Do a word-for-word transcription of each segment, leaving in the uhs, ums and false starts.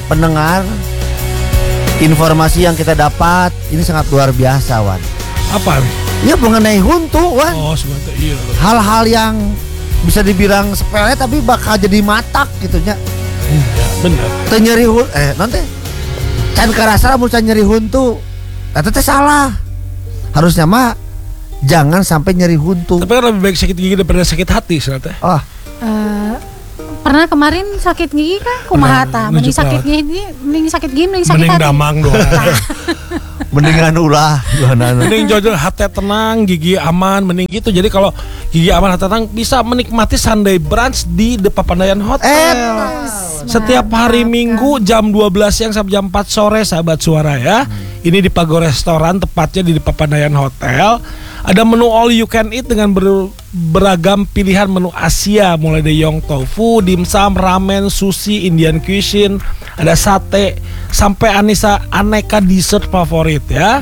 pendengar, informasi yang kita dapat ini sangat luar biasa, Wan. Apa? Ya mengenai huntu, Wan. Oh, sebentar, iya. Hal-hal yang bisa dibilang sepele tapi bakal jadi matak gitunya. Iya, benar. Teu nyeri hun- eh nanti can karasa mun can nyeri huntu. Eta teh salah. Harusnya mah jangan sampai nyeri huntu. Tapi kan lebih baik sakit gigi daripada sakit hati sebenarnya. Ah, Uh, pernah kemarin sakit gigi kan kumaha tah? Mending sakit gigi, mending sakit gigi, mending sakit Mending hati. damang doang. mendingan ulah gimana. Mending jujur hati tenang, gigi aman, mending gitu. Jadi kalau gigi aman, hati tenang, bisa menikmati Sunday brunch di The Papandayan Hotel. Eh, Setiap hari Minggu jam dua belas siang sampai jam empat sore, sahabat suara ya. Ini di Pago Restoran, tepatnya di The Papandayan Hotel. Ada menu all you can eat dengan ber- beragam pilihan menu Asia, mulai dari yong tofu, dimsum, ramen, sushi, Indian cuisine, ada sate, sampai anisa aneka dessert favorit ya.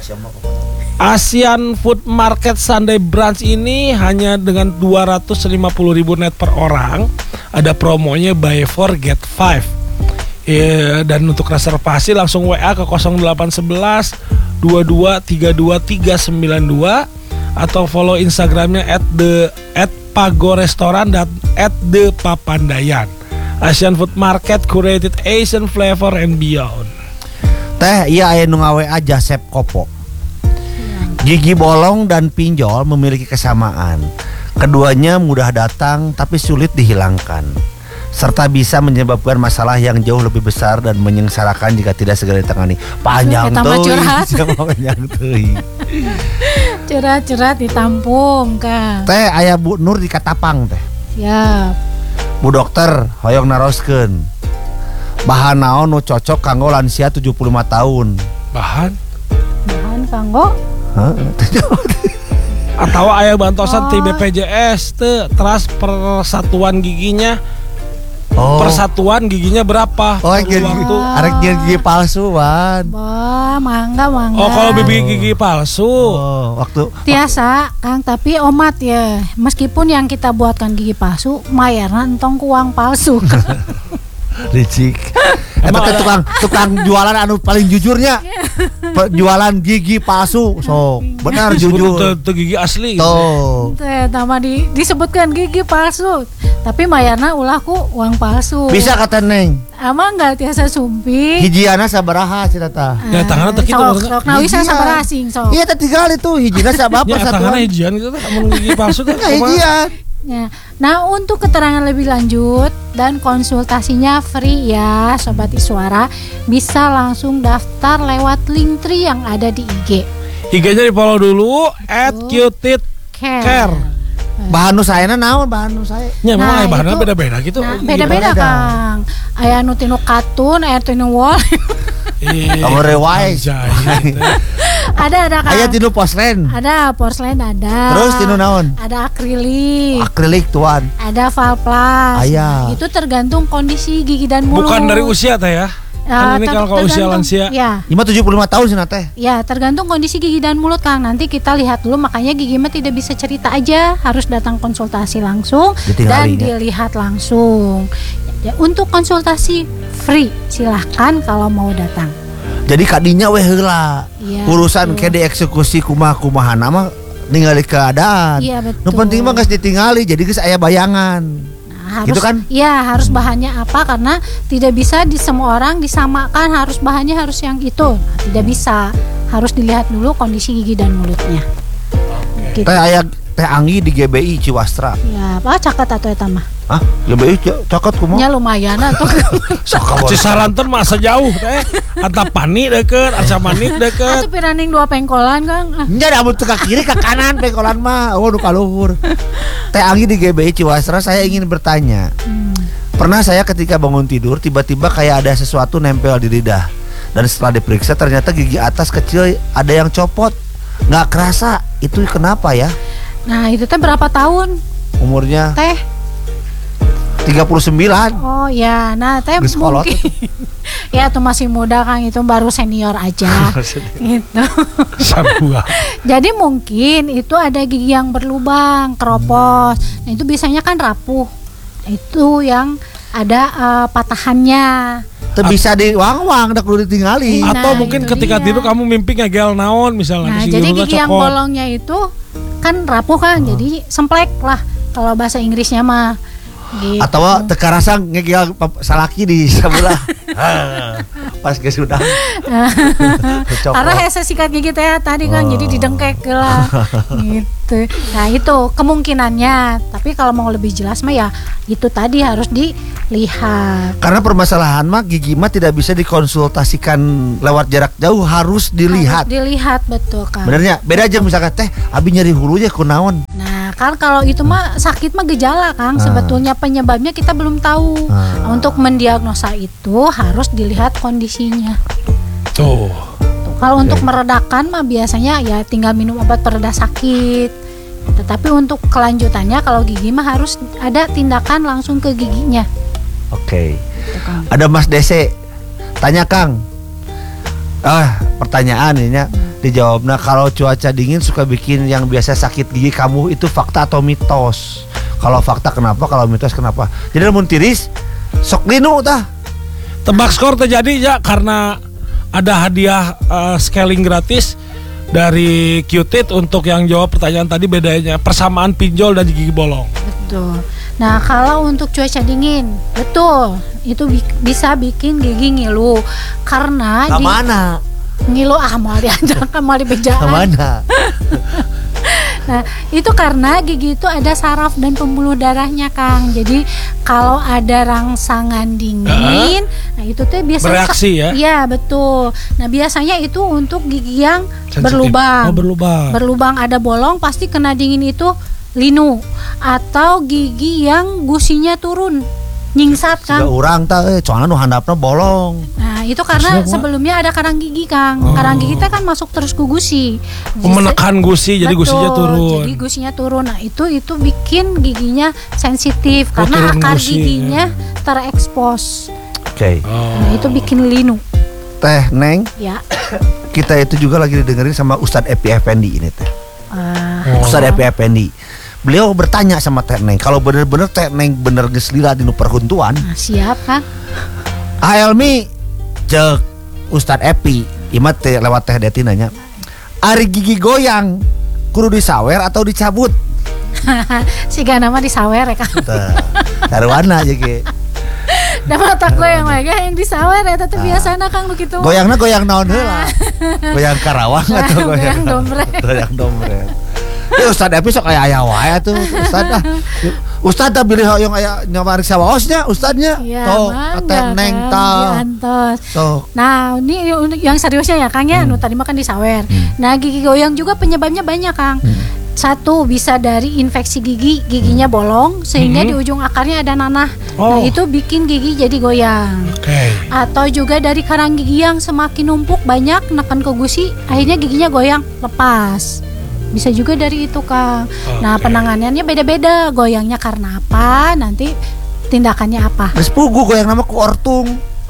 Asian Food Market Sunday Brunch ini hanya dengan dua ratus lima puluh ribu net per orang. Ada promonya buy four get five. E, dan untuk reservasi langsung W A ke nol delapan satu satu dua dua tiga dua tiga sembilan dua atau follow Instagramnya at the at pago restoran dan at the papandayan. Asian Food Market curated Asian flavor and beyond. Teh iya aya nu ngawe aja Sep Kopo. Gigi bolong dan pinjol memiliki kesamaan. Keduanya mudah datang tapi sulit dihilangkan, serta bisa menyebabkan masalah yang jauh lebih besar dan menyengsarakan jika tidak segera ditangani. Panjang Tambah teuing, curhat. panjang teuing. Curhat-curhat ditampung kan. Teh aya Bu Nur di Katapang teh. Siap. Bu dokter hoyong naroskeun. Bahan naon nu cocok kanggo lansia tujuh puluh lima tahun. Bahan Bahan kanggo atau aya bantosan Oh. ti B P J S teu teras persatuan giginya. Oh. Persatuan giginya berapa? Oh, Perlu gigi, waktu. arek gigi palsu, Wan. Wah, mangga mangga. Oh, kalau bibi gigi palsu. Oh, waktu Tiasa, Kang, tapi omat ya. Meskipun yang kita buatkan gigi palsu, mayarna entong ku uang palsu. licik. Eta teh tukang tukang jualan anu paling jujurnya. Pe- Jualan gigi palsu. So, benar jujur. Teu- teu gigi asli. Tuh. Teh, nama di, disebutkan gigi palsu, tapi mayarna ulah ku uang palsu. Bisa kata Neng. Ama enggak tiasa sumpi. Hijiana sabaraha cenah tah. Ya, tanganna teu kitu, Sok, maksudnya. sok nawisa Hijian. sabaraha sing sok. Iya teh tinggal itu hijina sabapa Ya tanganna satuan. hijian gitu teh, amun gigi palsu teh. Enggak hijian. Ya. Nah, untuk keterangan lebih lanjut dan konsultasinya free ya Sobat Iswara, bisa langsung daftar lewat link tree yang ada di I G I G-nya di follow dulu at cutit Care. care. Bahan nu saena naon bahan nu sae? Ya memang Nah, aya bahannya itu- beda-beda gitu. Nah, beda-beda Beda. Kang. Aya nu tinu katun, aya tinu wol. Iya. Kamu rewai. Jahit. Ada ada Kang. Aya tinu poslen. Ada porselen ada. Terus tinu naon? Ada akrilik. Akrilik tuan. Ada valplas. Aya. Nah, itu tergantung kondisi gigi dan mulut. Bukan dari usia teh ya. Kan Ya, ini ter- kalau kalau usia tergantung. lansia. Ya. Ima tujuh puluh lima tahun cenah teh. Ya, tergantung kondisi gigi dan mulut Kang. Nanti kita lihat dulu, makanya gigi mah tidak bisa cerita aja, harus datang konsultasi langsung dan Ditinggalin, ya. dilihat langsung. Ya, untuk konsultasi free, silahkan kalau mau datang. Jadi kadinya we heula. Iya, Urusan betul. ke dieksekusi kumaha-kumaha nama ningali keadaan. Iya, betul. Nu penting mah geus ditingali jadi geus aya bayangan. Nah, harus, Gitu kan? Iya, harus bahannya apa, karena tidak bisa di semua orang disamakan, harus bahannya harus yang itu. Nah, tidak bisa. Harus dilihat dulu kondisi gigi dan mulutnya. Gitu. Teh aya teh Anggi di G B I Ciwastra. Ya, apa caket atau eta mah? Hah? G B I c- cokot kumaha? Ya lumayan atau Cisaranten masa jauh teh. Anta Pani deket, Arca Manik deket. Atuh piraning dua pengkolan Kang. Ah, Nya da ke kiri ke kanan pengkolan mah. Oh nu ka luhur. Teh Anggi di G B I Ciwastra, saya ingin bertanya. Hmm. Pernah saya ketika bangun tidur tiba-tiba kayak ada sesuatu nempel di lidah. Dan setelah diperiksa ternyata gigi atas kecil ada yang copot. Nggak kerasa. Itu kenapa ya? Nah, itu teh berapa tahun? Umurnya Teh. tiga puluh sembilan. Oh ya, nah teh Geus kolot. mungkin ya tuh masih muda Kang, itu baru senior aja gitu. Sabua. Jadi mungkin itu ada gigi yang berlubang, keropos. Nah, itu biasanya kan rapuh. Itu yang ada uh, patahannya. Teu bisa diwang-wang, dak kudu ditinggali. Nah, Atau mungkin itu ketika dia. tidur kamu mimpi ngegel naon misalnya. Nah, di jadi hidungnya gigi yang cokot. bolongnya itu kan rapuh kan, jadi semplek lah kalau bahasa Inggrisnya mah. Gitu. Atau tekarasa ngegel salaki di sebelah. Pas geus sudah. Karena hese sikat gigi teh tadi kan, Oh. jadi didengkek lah gitu. Nah itu kemungkinannya. Tapi kalau mau lebih jelas mah ya itu tadi harus dilihat. Karena permasalahan mah gigi mah tidak bisa dikonsultasikan lewat jarak jauh, harus dilihat. Harus dilihat betul kan. Benernya, beda aja misalkan teh abi nyeri hulunya kunaon. Nah kan kalau itu mah sakit mah gejala Kang. Ah. Sebetulnya penyebabnya kita belum tahu. Ah. Untuk mendiagnosa itu harus dilihat kondisinya. Tuh. Tuh, kalau untuk meredakan mah biasanya ya tinggal minum obat pereda sakit. Tetapi untuk kelanjutannya kalau gigi mah harus ada tindakan langsung ke giginya. Oke. Tuh, Kang. Ada Mas Dese. Tanya Kang. Ah, pertanyaan ini nya dijawabnya, kalau cuaca dingin suka bikin yang biasa sakit gigi kamu itu fakta atau mitos? Kalau fakta kenapa? Kalau mitos kenapa? Jadi lamun tiris sok linu tah. Tebak skor terjadi ya karena ada hadiah uh, scaling gratis dari Q-Tit untuk yang jawab pertanyaan tadi, bedanya persamaan pinjol dan gigi bolong. Betul. Nah kalau untuk cuaca dingin, betul itu bi- bisa bikin gigi ngilu karena Ke di- mana? ngilu ah mau diajarkan mau Ke dibejaan. mana? Nah itu karena gigi itu ada saraf dan pembuluh darahnya Kang. Jadi kalau ada rangsangan dingin, nah itu tuh biasanya Bereaksi ya? Iya betul. Nah biasanya itu untuk gigi yang Sensitif. berlubang. Oh, berlubang. Berlubang ada bolong pasti kena dingin itu linu, atau gigi yang gusinya turun nyingsat Siga Kang. urang tah eh soalnya nu handapna bolong. Nah itu karena Maksudnya, sebelumnya ada karang gigi Kang. Oh. Karang gigi teh kan masuk terus ke gusi. Oh, menekan gusi jadi Betul, gusinya turun. Jadi gusinya turun. Nah itu itu bikin giginya sensitif Oh, karena turun akar gusi, giginya terekspos. Oke. Oh. Nah itu bikin linu. Teh Neng, Ya. kita itu juga lagi didengerin sama Ustadz Epi Effendi ini teh. Ah, Oh. Ustadz Epi Effendi. Beliau bertanya sama Teh Neng, kalau bener-bener Teh Neng bener geus lila dinu perhuntuan, nah, siap Kang. ah Elmi cek Ustadz Epi, imat teh lewat Teh Deti nanya, ari gigi goyang kudu disawer atau dicabut? Siga nama disawer ya Kang. Teh, taruhana aja ge. Da mata goyang lagi yang disawer eta teh biasana Kang begitu. Goyangna goyang naon heula? Goyang Karawang atau Goyang goyang dompret. Goyang dompret. Ya Ustadz Epi sok aya aya wae tuh Ustadz ah. Ustadz dah bilih hoyong aya nyawari sawaosnya Ustadznya. Iya, Tuh, mangga, Teh Neng Kang, tah. diantos. Tuh. Nah, ini yang seriusnya ya Kang ya, nu tadi makan disawer. Nah, gigi goyang juga penyebabnya banyak Kang. Satu bisa dari infeksi gigi, giginya bolong sehingga Hmm. di ujung akarnya ada nanah. Oh. Nah, itu bikin gigi jadi goyang. Oke. Atau juga dari karang gigi yang semakin numpuk banyak neken ke gusi, akhirnya giginya goyang lepas. Bisa juga dari itu Kang. Nah, Oke. penanganannya beda-beda. Goyangnya karena apa? Nanti tindakannya apa? Geus pugu goyang nama ku ortung.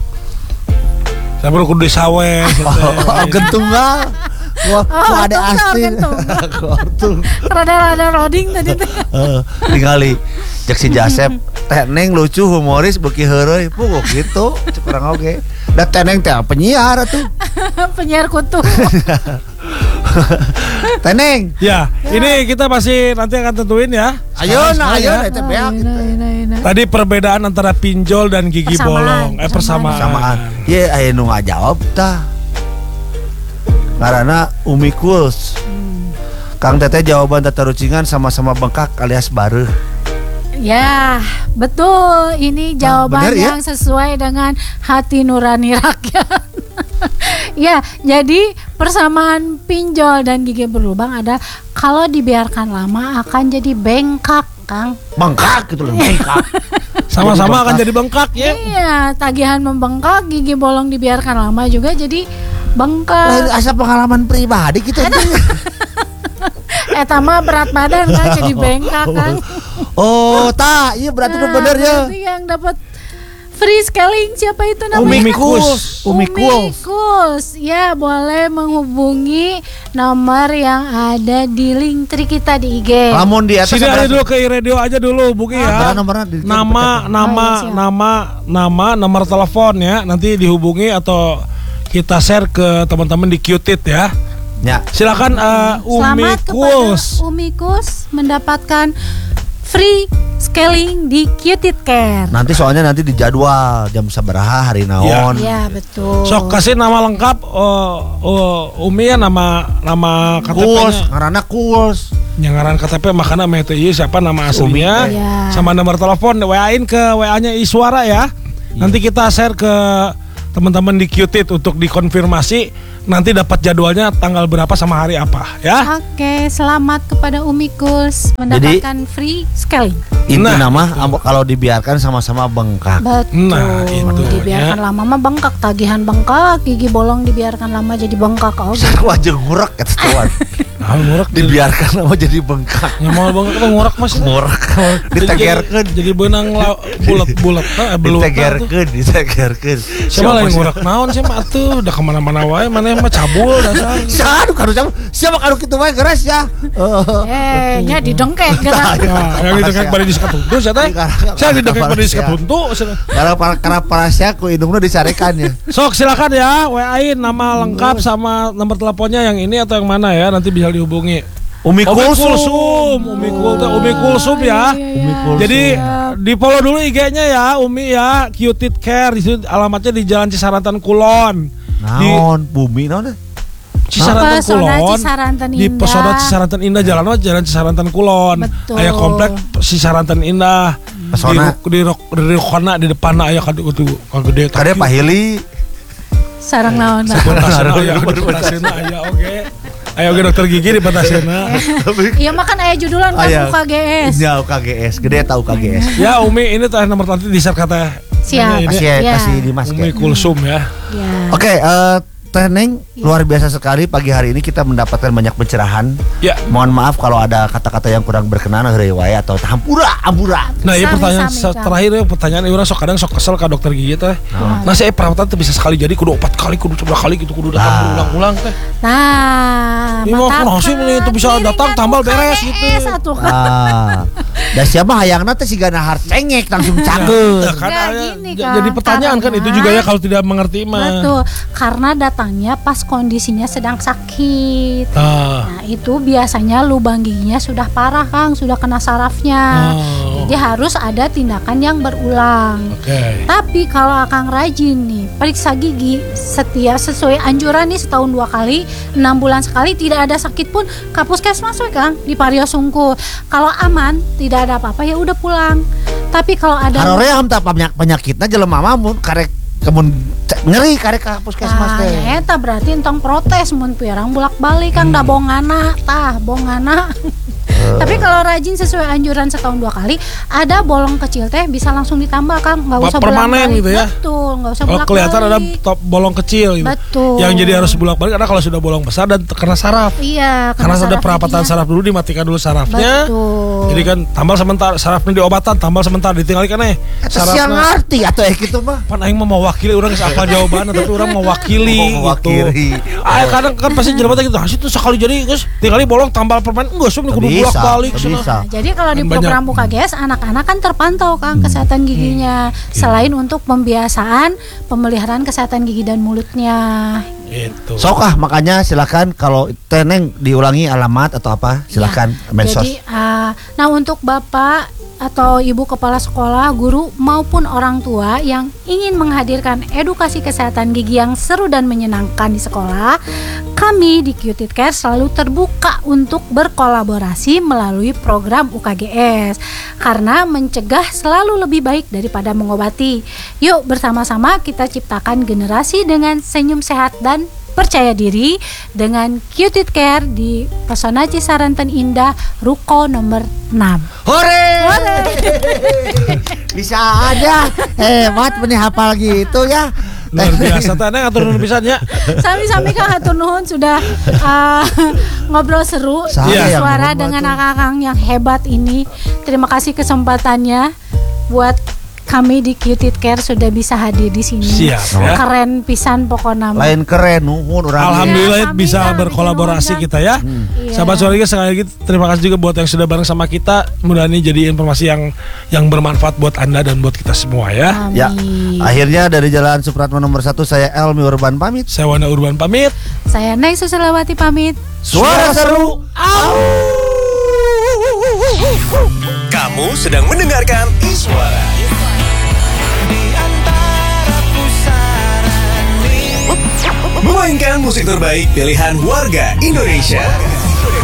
Saya baru kudu disawer. Oh, gentunggal. Wah, Oh, wah ada ortung, astin. gentunggal. Ku ortung. Rada-rada loading tadi teh. Heeh, ningali cek si Jasep, Teh Neng lucu humoris beuki heureuy, puguh gitu, cek urang oge. Da Teh Neng teh penyiar atuh. Penyiar kutu. Teh Neng, Ya, ini kita masih nanti akan tentuin ya. ayo Sekarang nah ayo ya. nah teh beak gitu. Tadi perbedaan antara pinjol dan gigi Persamaan, bolong, eh persamaan. Samaan. Ye aya nu ngajawab tah. Karena Umi Kuls. Kang Teteh jawaban tata rucingan sama-sama bengkak alias bareuh. Ya, betul. Ini jawaban benar ya? yang sesuai dengan hati nurani rakyat. Ya, jadi persamaan pinjol dan gigi berlubang ada kalau dibiarkan lama akan jadi bengkak, Kang. Bengkak gitu loh, bengkak. Sama-sama akan jadi bengkak ya. Iya, tagihan membengkak, gigi bolong dibiarkan lama juga jadi bengkak. Asa pengalaman pribadi kita itu. Eta mah berat badan kan jadi bengkak kan. Oh, tak, iya berarti udah bener ya. Berarti yang dapat free scaling. Siapa itu namanya? Umikus. Umikus. Umikus. Ya, boleh menghubungi nomor yang ada di link tri kita di I G. Lamun di atas Sini ada aja dulu ke radio aja dulu, Buki Ada ya. nomornya di- Nama, nama, Oh, iya, siap. nama, nama, nomor telepon ya. Nanti dihubungi atau kita share ke teman-teman di Qtit ya. Ya. Silakan uh, Selamat kepada Umikus. Umikus mendapatkan free scaling di Qtit Care. Nanti soalnya nanti di jadwal jam sabaraha hari naon. Ya, betul. Sok kasih nama lengkap uh, uh, Umi ya, nama nama Kuls, K T P-nya. karena kuls. Nyangaran K T P makanya mah teh ieu siapa nama aslinya Iya. sama nomor telepon W A-in ke W A-nya Iswara ya. Nanti kita share ke teman-teman di Qtit untuk dikonfirmasi nanti dapat jadwalnya tanggal berapa sama hari apa ya. Oke, selamat kepada Umikus mendapatkan free scaling. Inti Nah, nama ambo- kalau dibiarkan sama-sama bengkak. Betul. Nah, itu, dibiarkan ya. lama mah bengkak, tagihan bengkak, gigi bolong dibiarkan lama jadi bengkak. Oh, gitu. Sarua jeung ngurek eta tuan. Nah, ngurek di Dibiarkan sama jadi bengkak. nyamal banget apa ngurek mas. Ngurek. Ditegerkeun, Jadi benang la- bulat-bulat. Nah, belut. ditegerkeun, ditegerkeun. Siapa lagi ngurek naon sih mah atuh udah kemana-mana wae maneh mah cabul dasar. Siapa kanu siapa? Siapa kanu kitu wae geras ya. Eh, nya didengket gerak. Nah, yang didengket bari disikat tuntu saya teh. Saya didengket bari disikat tuntu. Karena para karena parasya ku indungna disarekan ya. Sok silakan ya W A-in nama lengkap sama nomor teleponnya yang ini atau yang mana ya nanti bisa dihubungi. Umi Umi Kulsum. Kulsum, Umi Kulsum, Umi Kulsum ya. Umi Kulsum. Jadi di follow dulu I G-nya ya Umi ya, Qtit Care. Di situ alamatnya di Jalan Cisarantan Kulon. Di Naon bumi naon teh? Cisarantan Pesona Kulon. Cisarantan Di Indah. Pesona Cisarantan Indah jalan mah Jalan Cisarantan Kulon. Betul. Aya komplek Cisarantan Indah. Pesona. Di di rok di rokona di depan aya ka itu ka gede. Kade Pak Hili. Sarang naon. Pak? Batasena aya di batasena aya oge. Aya oge dokter gigi di batasena. Iya makan aya judulan kan Aya. U K G S. Ya U K G S, gede tahu U K G S. Ya Umi ini teh nomor nanti di share kata. Siap. Ini, Kasih Iya. kasih Dimas. Umi Ke. Kulsum ya. Ya. Oke, eh Teh Neng, luar biasa sekali pagi hari ini kita mendapatkan banyak pencerahan. Ya. Mohon maaf kalau ada kata-kata yang kurang berkenan heureuy wae atau hampura hampura. Nah, ini Sami, pertanyaan sami, se- Kang. terakhir ya pertanyaan orang sok kadang sok kesel ke dokter gigi teh. Nah, saya perawatan tuh bisa sekali jadi kudu empat kali, kudu sebelah kali gitu, kudu datang Ah. berulang-ulang teh. Nah, Ini mau kenapa sih ini itu bisa datang tambal beres gitu. Satu kan. Ah. Da siapa hayangna teh siga nahar cengek langsung Nah, cakeun. kan Nah, ada- gini, j- Kang, jadi pertanyaan kan karena- itu juga ya kalau tidak mengerti mah. Betul, karena datangnya pas kondisinya sedang sakit. Nah, Nah, itu biasanya lubang giginya sudah parah, Kang, sudah kena sarafnya. Oh. Jadi harus ada tindakan yang berulang. oke. Tapi kalau Akang rajin nih, periksa gigi setiap sesuai anjuran nih setahun dua kali, enam bulan sekali, tidak ada sakit pun, ke puskesmas we Kang, di Pario Sungkul. Kalau aman, tidak ada apa-apa ya udah pulang. Tapi kalau ada Haroream tah penyak- penyakitna jelema mah mun karek kemun ce- nyeri karek ka puskesmas Nah, teh. eta berarti entong protes mun pirang bolak-balik Kang da bongana tah bongana. Tapi kalau rajin sesuai anjuran setahun dua kali, ada bolong kecil teh bisa langsung ditambah Kang, nggak Ba- usah permanen bolak-balik. gitu ya? Betul, nggak usah Oh, bolak-balik. kelihatan ada top bolong kecil gitu. Betul. Yang jadi harus bolak-balik karena kalau sudah bolong besar dan terkena saraf. Iya, Karena sudah saraf perapatan giginya. saraf dulu dimatikan dulu sarafnya. Betul. Jadi kan tambal sebentar sarafnya di obatan, tambal sebentar ditinggalkan eh. Eta siang ngarti atuh eh kitu mah. Pan aing mah mewakili orang geus apal jawabanna tapi orang mewakili Oh, mewakili. gitu. Ah kadang kan pasti jelema teh gitu. Hasil tuh sekali jadi geus tinggali bolong tambal permanen geus we kudu Bisa, bolak-balik bisa. cenah. Nah, jadi kalau di Kan program banyak. U K G S anak-anak kan terpantau Kang kesehatan giginya. Selain untuk pembiasaan pemeliharaan kesehatan gigi dan mulutnya. Gitu. Sokah makanya silakan kalau Teh Neng diulangi alamat atau apa silakan Ya, medsos. Jadi, uh, nah untuk Bapak atau Ibu Kepala Sekolah, guru maupun orang tua yang ingin menghadirkan edukasi kesehatan gigi yang seru dan menyenangkan di sekolah, kami di Qtit Care selalu terbuka untuk berkolaborasi melalui program U K G S karena mencegah selalu lebih baik daripada mengobati. Yuk bersama-sama kita ciptakan generasi dengan senyum sehat dan percaya diri dengan Qtit Care di Pesona Cisarantan Indah, Ruko nomor enam. Hore! Bisa aja. Hebat benih hafal gitu ya. Luar biasa teh Neng atur nuhun pisan ya. Sami-sami Kang hatur nuhun sudah uh, ngobrol seru Saya di yang suara nuhun, dengan Batu. akang yang hebat ini. Terima kasih kesempatannya buat kami di Cutit Care sudah bisa hadir di sini. Siap, ya. Keren pisan pokoknya. Lain keren nuhun urang. Alhamdulillah Ya, kami bisa dah berkolaborasi bikin kita ya. Iya. Sahabat suara kita sekali lagi terima kasih juga buat yang sudah bareng sama kita. Mudah ini jadi informasi yang yang bermanfaat buat Anda dan buat kita semua ya. Ya, Amin. akhirnya dari Jalan Supratman nomor satu saya Elmi Urban pamit. Saya Wanda Urban pamit. Saya Nay Susilawati pamit. Suara seru. Kamu sedang mendengarkan Iswara. Memainkan musik terbaik pilihan warga Indonesia.